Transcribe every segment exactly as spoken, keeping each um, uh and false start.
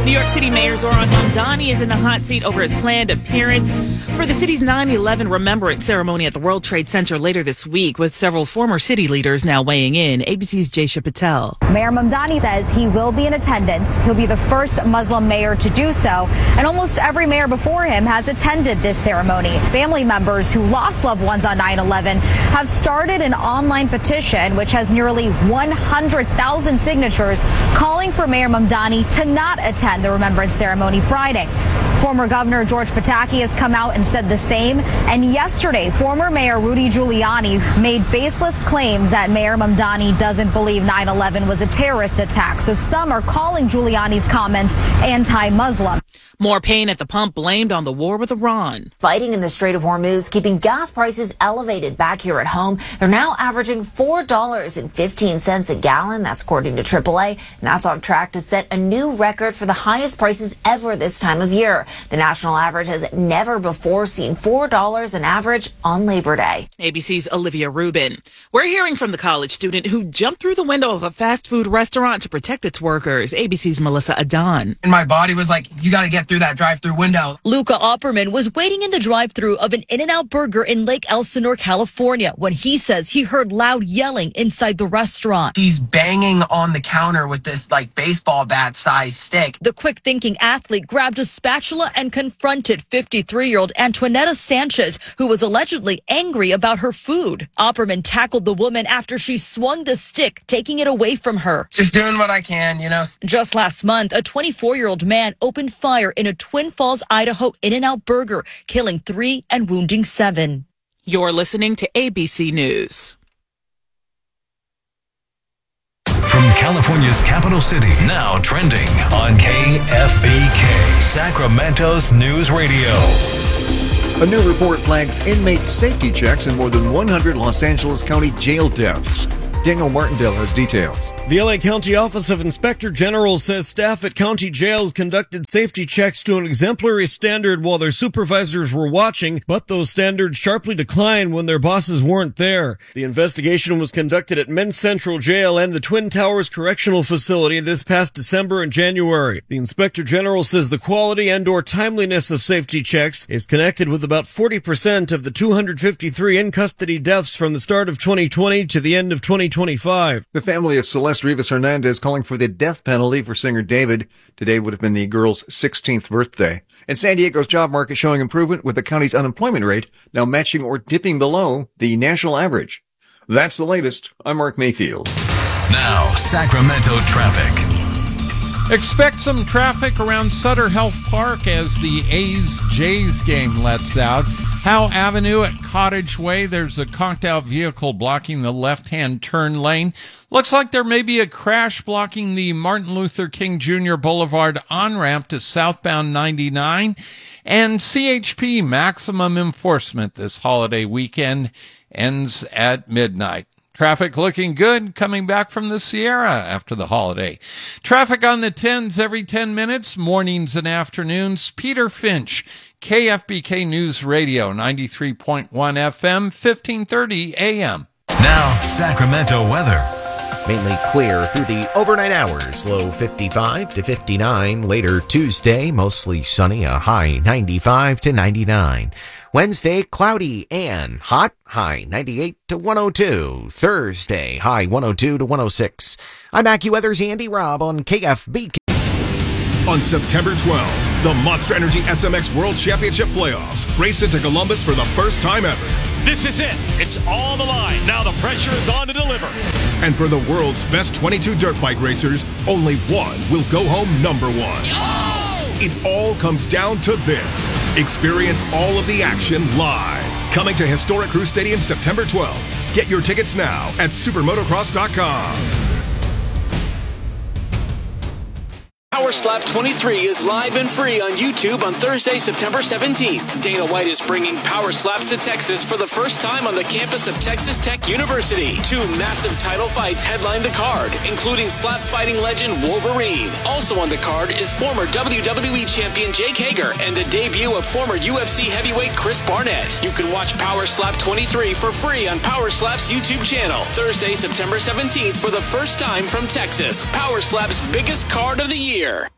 New York City Mayor Zohran Mamdani is in the hot seat over his planned appearance for the city's nine eleven Remembrance ceremony at the World Trade Center later this week, with several former city leaders now weighing in. A B C's Jaysha Patel. Mayor Mamdani says he will be in attendance. He'll be the first Muslim mayor to do so, and almost every mayor before him has attended this ceremony. Family members who lost loved ones on nine eleven have started an online petition which has nearly one hundred thousand signatures calling for Mayor Mamdani to not attend the Remembrance ceremony Friday. Former Governor George Pataki has come out and said the same. And yesterday, former Mayor Rudy Giuliani made baseless claims that Mayor Mamdani doesn't believe nine eleven was a terrorist attack. So some are calling Giuliani's comments anti-Muslim. More pain at the pump blamed on the war with Iran. Fighting in the Strait of Hormuz, keeping gas prices elevated back here at home. They're now averaging four dollars and fifteen cents a gallon. That's according to triple A. And that's on track to set a new record for the highest prices ever this time of year. The national average has never before seen four dollars an average on Labor Day. A B C's Olivia Rubin. We're hearing from the college student who jumped through the window of a fast food restaurant to protect its workers. A B C's Melissa Adan. And my body was like, you got to get through that drive-through window. Luca Opperman was waiting in the drive-through of an In-N-Out Burger in Lake Elsinore, California, when he says he heard loud yelling inside the restaurant. He's banging on the counter with this like baseball bat sized stick. The quick-thinking athlete grabbed a spatula and confronted fifty-three-year-old Antoinetta Sanchez, who was allegedly angry about her food. Opperman tackled the woman after she swung the stick, taking it away from her. Just doing what I can, you know. Just last month, a twenty-four-year-old man opened fire in a Twin Falls, Idaho In-N-Out Burger, killing three and wounding seven. You're listening to A B C News. From California's capital city, now trending on K F B K, Sacramento's News Radio. A new report flags inmate safety checks in more than one hundred Los Angeles County jail deaths. Daniel Martindale has details. The L A County Office of Inspector General says staff at county jails conducted safety checks to an exemplary standard while their supervisors were watching, but those standards sharply declined when their bosses weren't there. The investigation was conducted at Men's Central Jail and the Twin Towers Correctional Facility this past December and January. The Inspector General says the quality and or timeliness of safety checks is connected with about forty percent of the two hundred fifty-three in-custody deaths from the start of twenty twenty to the end of twenty twenty-five. The family of Celeste Rivas Hernandez calling for the death penalty for singer David. Today would have been the girl's sixteenth birthday. And San Diego's job market showing improvement with the county's unemployment rate now matching or dipping below the national average. That's the latest. I'm Mark Mayfield. Now, Sacramento traffic. Expect some traffic around Sutter Health Park as the A's-Jays game lets out. Howe Avenue at Cottage Way, there's a conked-out vehicle blocking the left-hand turn lane. Looks like there may be a crash blocking the Martin Luther King Junior Boulevard on-ramp to southbound ninety-nine. And C H P maximum enforcement this holiday weekend ends at midnight. Traffic looking good coming back from the Sierra after the holiday. Traffic on the tens every ten minutes, mornings and afternoons. Peter Finch, K F B K News Radio, ninety-three point one F M, fifteen thirty A M. Now, Sacramento weather. Mainly clear through the overnight hours. Low fifty-five to fifty-nine. Later Tuesday, mostly sunny, a high ninety-five to ninety-nine. Wednesday, cloudy and hot, high ninety-eight to one oh two. Thursday, high one oh two to one oh six. I'm AccuWeather's Andy Robb on K F B K. On September twelfth, the Monster Energy S M X World Championship Playoffs race into Columbus for the first time ever. This is it. It's on the line. Now the pressure is on to deliver. And for the world's best twenty-two dirt bike racers, only one will go home number one. Oh! It all comes down to this. Experience all of the action live. Coming to historic Crew Stadium September twelfth. Get your tickets now at supermotocross dot com. Power Slap twenty-three is live and free on YouTube on Thursday, September seventeenth. Dana White is bringing Power Slaps to Texas for the first time on the campus of Texas Tech University. Two massive title fights headline the card, including slap fighting legend Wolverine. Also on the card is former W W E champion Jake Hager and the debut of former U F C heavyweight Chris Barnett. You can watch Power Slap twenty-three for free on Power Slap's YouTube channel. Thursday, September seventeenth for the first time from Texas. Power Slap's biggest card of the year.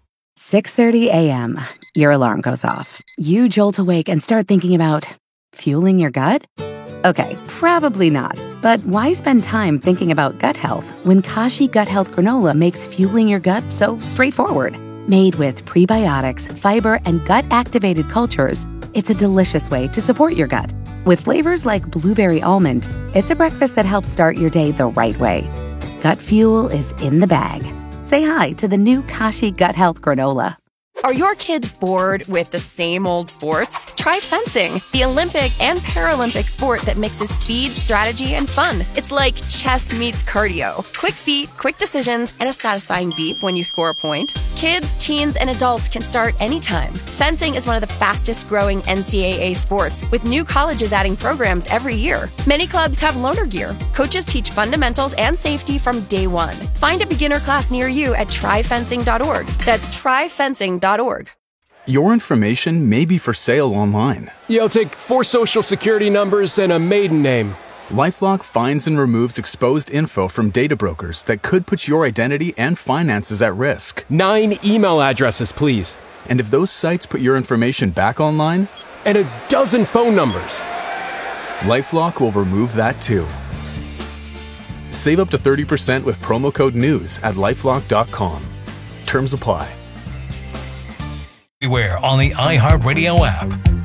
six thirty a.m. Your alarm goes off. You jolt awake and start thinking about fueling your gut? Okay, probably not. But why spend time thinking about gut health when Kashi Gut Health Granola makes fueling your gut so straightforward? Made with prebiotics, fiber, and gut-activated cultures, it's a delicious way to support your gut. With flavors like blueberry almond, it's a breakfast that helps start your day the right way. Gut fuel is in the bag. Say hi to the new Kashi Gut Health Granola. Are your kids bored with the same old sports? Try fencing, the Olympic and Paralympic sport that mixes speed, strategy, and fun. It's like chess meets cardio. Quick feet, quick decisions, and a satisfying beep when you score a point. Kids, teens, and adults can start anytime. Fencing is one of the fastest growing N C double A sports, with new colleges adding programs every year. Many clubs have loaner gear. Coaches teach fundamentals and safety from day one. Find a beginner class near you at try fencing dot org. That's try fencing dot org. Your information may be for sale online. You'll take four social security numbers and a maiden name. LifeLock finds and removes exposed info from data brokers that could put your identity and finances at risk. Nine email addresses, please. And if those sites put your information back online? And a dozen phone numbers. LifeLock will remove that too. Save up to thirty percent with promo code NEWS at lifelock dot com. Terms apply. Everywhere on the iHeartRadio app.